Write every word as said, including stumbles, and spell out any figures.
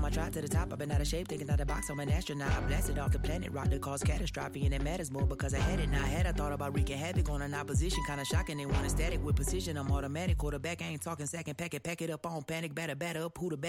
I tried to the top, I've been out of shape, taking out the box, I'm an astronaut. I blasted off the planet, rock that caused catastrophe, and it matters more because I had it. Now I had, I thought about wreaking havoc on an opposition, kinda shocking. They want a static with precision, I'm automatic. Quarterback, I ain't talking second packet, pack it up on panic, batter, batter up, who the back.